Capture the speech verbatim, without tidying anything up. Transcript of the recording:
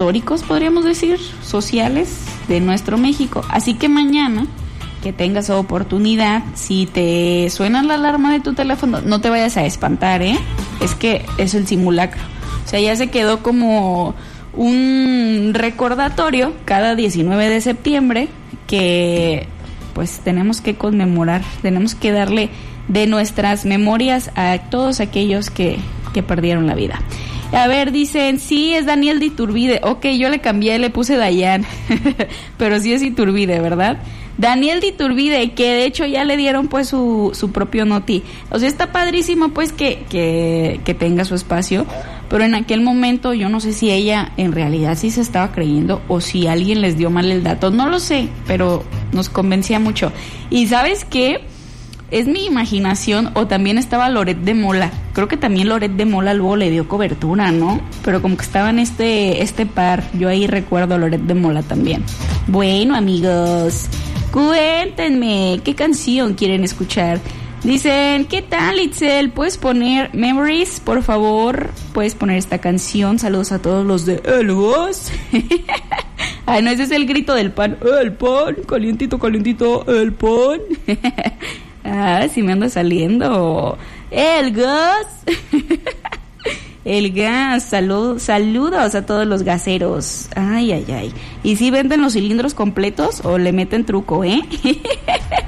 históricos, podríamos decir, sociales de nuestro México. Así que mañana, que tengas oportunidad, si te suena la alarma de tu teléfono, no te vayas a espantar, ¿eh? Es que es el simulacro. O sea, ya se quedó como un recordatorio cada diecinueve de septiembre que pues tenemos que conmemorar, tenemos que darle de nuestras memorias a todos aquellos que, que perdieron la vida. A ver, dicen, sí, es Daniel de Iturbide. Ok, yo le cambié, le puse Dayan, pero sí es Iturbide, ¿verdad? Daniel de Iturbide, que de hecho ya le dieron pues su, su propio noti. O sea, está padrísimo pues que, que, que tenga su espacio, pero en aquel momento yo no sé si ella en realidad sí se estaba creyendo o si alguien les dio mal el dato, no lo sé, pero nos convencía mucho. Y ¿sabes qué? Es mi imaginación, o también estaba Loret de Mola. Creo que también Loret de Mola luego le dio cobertura, ¿no? Pero como que estaban este, este par, yo ahí recuerdo a Loret de Mola también. Bueno, amigos, cuéntenme, ¿qué canción quieren escuchar? Dicen, ¿qué tal, Itzel? ¿Puedes poner Memories, por favor? ¿Puedes poner esta canción? Saludos a todos los de El Voz. Ay, no, ese es el grito del pan. El pan, calientito, calientito, el pan. Ah, sí me anda saliendo. El gas. El gas. Salud, saludos a todos los gaseros. Ay, ay, ay. ¿Y si venden los cilindros completos o le meten truco, eh?